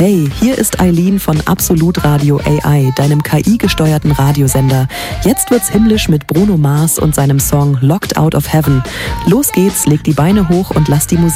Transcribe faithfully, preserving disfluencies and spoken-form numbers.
Hey, hier ist Eileen von Absolut Radio A I, deinem K I-gesteuerten Radiosender. Jetzt wird's himmlisch mit Bruno Mars und seinem Song Locked Out of Heaven. Los geht's, leg die Beine hoch und lass die Musik